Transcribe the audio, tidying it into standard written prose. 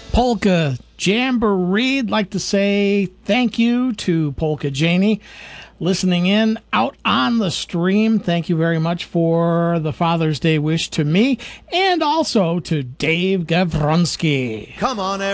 Polka Jamboree. I'd like to say thank you to Polka Janie listening in out on the stream. Thank you very much for the Father's Day wish to me and also to Dave Gavronski. Come on,